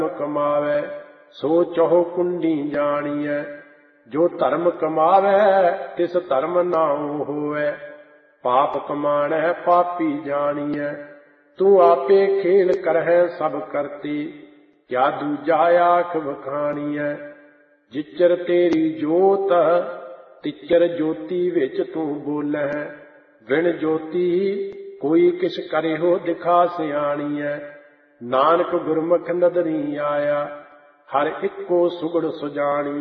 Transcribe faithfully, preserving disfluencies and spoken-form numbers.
कमावै सो चहो कुंडी जानिए। जो धर्म कमावै तिस धर्म नाऊ होवै। पाप कमाणै पापी जानिए। तू आपे खेल करहै सब करती क्या दूजा आख बखाणीए। जिचर तेरी जोत तिचर ज्योति विच तू बोलै। बिन ज्योति कोई किस करे हो दिखा सियाणीए। नानक गुरमुख नदरी आया हर इको सुगड़ सुजानी।